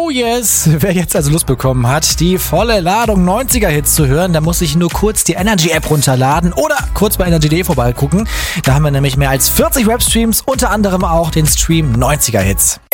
Oh yes, wer jetzt also Lust bekommen hat, die volle Ladung 90er-Hits zu hören, der muss sich nur kurz die Energy-App runterladen oder kurz bei Energy.de vorbeigucken. Da haben wir nämlich mehr als 40 Rap-Streams, unter anderem auch den Stream 90er-Hits.